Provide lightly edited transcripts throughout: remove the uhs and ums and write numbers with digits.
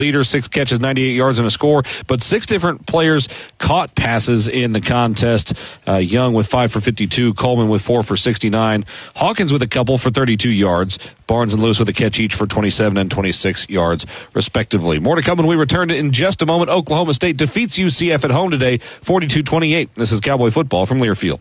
leader, 6 catches, 98 yards, and a score. But 6 different players caught passes in the contest. Young with 5 for 52, Coleman with 4 for 69, Hawkins with a couple for 32 yards, Barnes and Lewis with a catch each for 27 and 26 yards, respectively. More to come when we return in just a moment. Oklahoma State defeats UCF at home today, 42-28. This is Cowboy football from Learfield.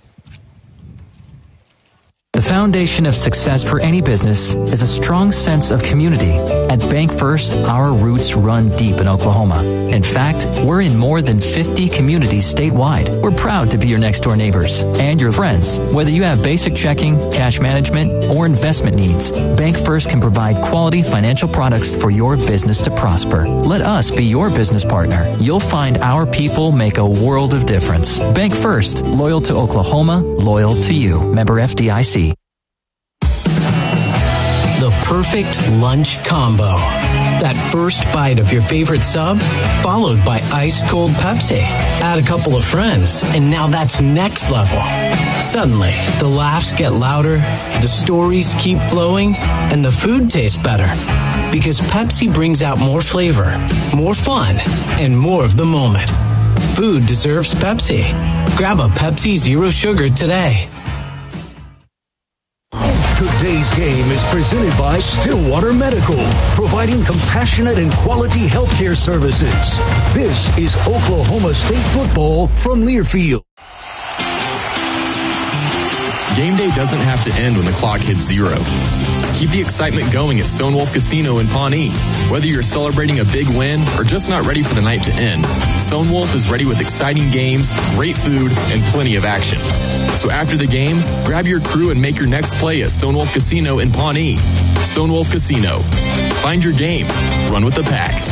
The foundation of success for any business is a strong sense of community. At Bank First, our roots run deep in Oklahoma. In fact, we're in more than 50 communities statewide. We're proud to be your next-door neighbors and your friends. Whether you have basic checking, cash management, or investment needs, Bank First can provide quality financial products for your business to prosper. Let us be your business partner. You'll find our people make a world of difference. Bank First, loyal to Oklahoma, loyal to you. Member FDIC. The perfect lunch combo. That first bite of your favorite sub, followed by ice-cold Pepsi. Add a couple of friends, and now that's next level. Suddenly, the laughs get louder, the stories keep flowing, and the food tastes better. Because Pepsi brings out more flavor, more fun, and more of the moment. Food deserves Pepsi. Grab a Pepsi Zero Sugar today. Today's game is presented by Stillwater Medical, providing compassionate and quality healthcare services. This is Oklahoma State football from Learfield. Game day doesn't have to end when the clock hits 0. Keep the excitement going at Stonewolf Casino in Pawnee. Whether you're celebrating a big win or just not ready for the night to end, Stonewolf is ready with exciting games, great food, and plenty of action. So after the game, grab your crew and make your next play at Stonewolf Casino in Pawnee. Stonewolf Casino. Find your game. Run with the pack.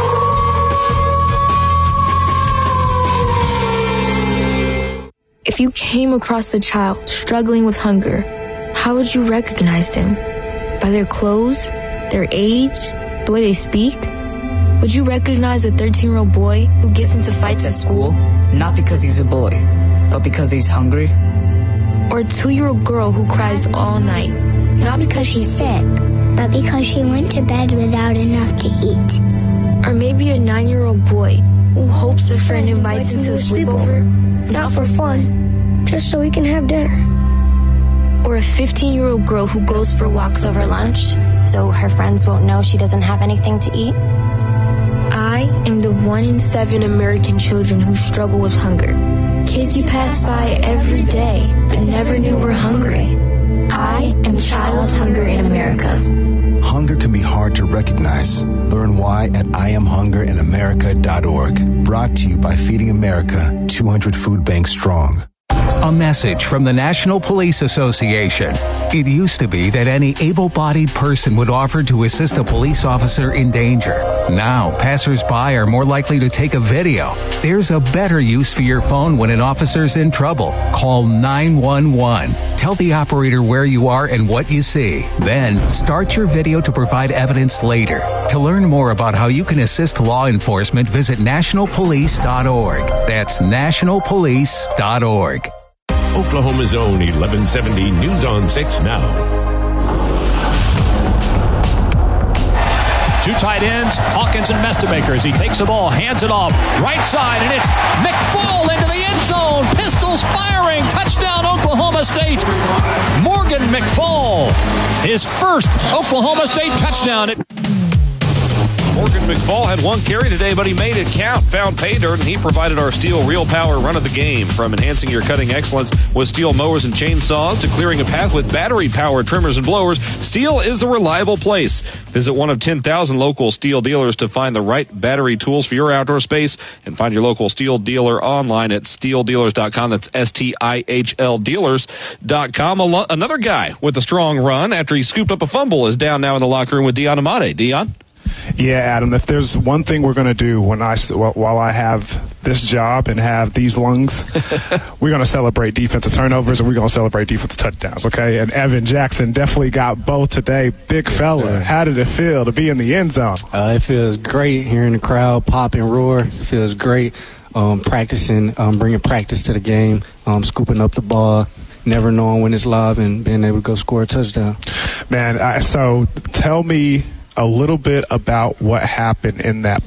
If you came across a child struggling with hunger, how would you recognize them? By their clothes, their age, the way they speak? Would you recognize a 13-year-old boy who gets into fights at school? Not because he's a boy, but because he's hungry? Or a 2-year-old girl who cries all night? Not because she's sick, but because she went to bed without enough to eat. Or maybe a 9-year-old boy who hopes a friend invites him to a sleepover? Not for fun, just so we can have dinner. Or a 15-year-old girl who goes for walks over lunch, so her friends won't know she doesn't have anything to eat? I am the 1 in 7 American children who struggle with hunger. Kids you pass by every day, but never knew were hungry. I am Child Hunger in America. Hunger can be hard to recognize. Learn why at IamHungerInAmerica.org. Brought to you by Feeding America, 200 food banks strong. A message from the National Police Association. It used to be that any able-bodied person would offer to assist a police officer in danger. Now, passers-by are more likely to take a video. There's a better use for your phone when an officer's in trouble. Call 911. Tell the operator where you are and what you see. Then, start your video to provide evidence later. To learn more about how you can assist law enforcement, visit nationalpolice.org. That's nationalpolice.org. Oklahoma's own 1170 News on 6 now. 2 tight ends, Hawkins and Mestebaker as he takes the ball, hands it off, right side, and it's McFall into the end zone. Pistols firing, touchdown Oklahoma State. Morgan McFall, his first Oklahoma State touchdown. Morgan McFall had 1 carry today, but he made it count. Found pay dirt, and he provided our Steel Real Power run of the game. From enhancing your cutting excellence with Steel mowers and chainsaws to clearing a path with battery-powered trimmers and blowers, Steel is the reliable place. Visit one of 10,000 local Steel dealers to find the right battery tools for your outdoor space, and find your local Steel dealer online at steeldealers.com. That's STIHL dealers.com. Another guy with a strong run after he scooped up a fumble is down now in the locker room with Dion Amade. Dion? Yeah, Adam, if there's one thing we're going to do while I have this job and have these lungs, we're going to celebrate defensive turnovers and we're going to celebrate defensive touchdowns, okay? And Evan Jackson definitely got both today. Big fella. How did it feel to be in the end zone? It feels great hearing the crowd pop and roar. It feels great practicing, bringing practice to the game, scooping up the ball, never knowing when it's live and being able to go score a touchdown. Man, so tell me a little bit about what happened in that